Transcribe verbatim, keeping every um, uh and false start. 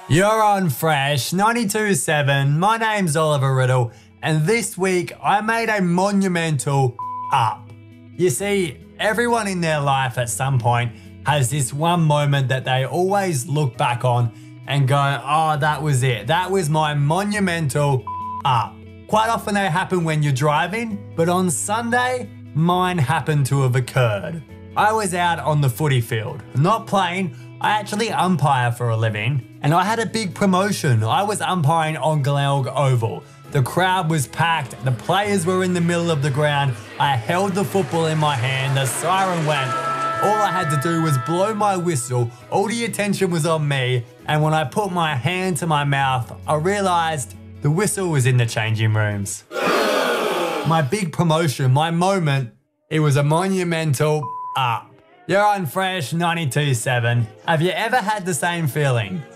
You're on Fresh ninety-two point seven. My name's Oliver Riddle, and this week I made a monumental up. You see, everyone in their life at some point has this one moment that they always look back on and go, oh, that was it. That was my monumental up. Quite often they happen when you're driving, but on Sunday, mine happened to have occurred. I was out on the footy field, not playing. I actually umpire for a living, and I had a big promotion. I was umpiring on Glenelg Oval. The crowd was packed, the players were in the middle of the ground. I held the football in my hand, the siren went. All I had to do was blow my whistle, all the attention was on me, and when I put my hand to my mouth, I realised the whistle was in the changing rooms. My big promotion, my moment, it was a monumental up. You're on Fresh ninety-two point seven. Have you ever had the same feeling?